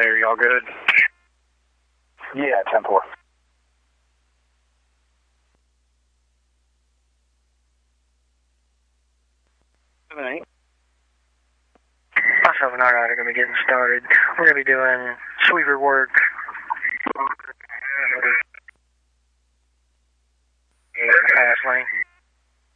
are y'all good? Yeah, 10-4. 7-8. Myself and Alright are going to be getting started. We're going to be doing sweeper work